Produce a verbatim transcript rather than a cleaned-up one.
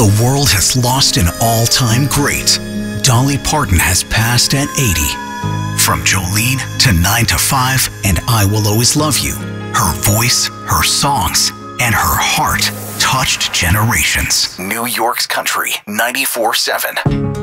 The world has lost an all-time great. Dolly Parton has passed at eighty. From Jolene to nine to five and I Will Always Love You, her voice, her songs, and her heart touched generations. New York's Country ninety-four seven.